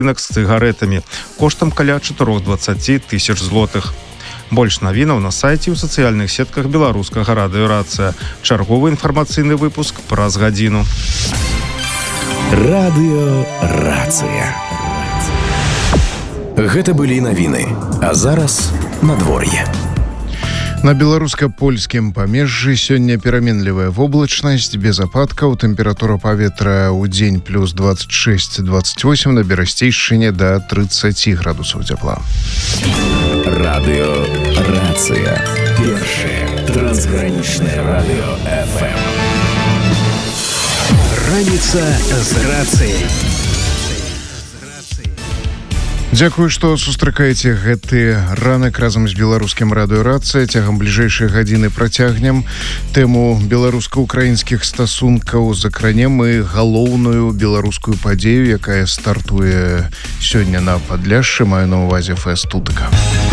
рынок з цыгаретамі коштам каля 420 тысяч злотых. Больш навінаў на сайце і ў сацыяльных сетках беларускага радыё «Рацыя». Чарговы інфармацыйны выпуск праз гадзіну. Радыё «Рацыя». Гэта былі навіны, а зараз надвор'е. На беларуска-польскім памежжы сёння пераменлівая воблачнасць, без ападкаў, тэмпература паветра ў дзень плюс 26-28, на берасцейшчыне да 30 градусаў цяпла. Радыё «Рацыя». Першае трансгранічнае радыё ФМ. Раніца з рацыяй. Дзякую, што сустракаеце гэты ранак разам з беларускім радыё «Рацыя». Цягам бліжэйшай гадзіны працягнем тэму беларуска-украінскіх стасункаў, закранем і галоўную беларускую падзею, якая стартуе сёння на Падляшшы, маю на ўвазе фэст «Тутыка».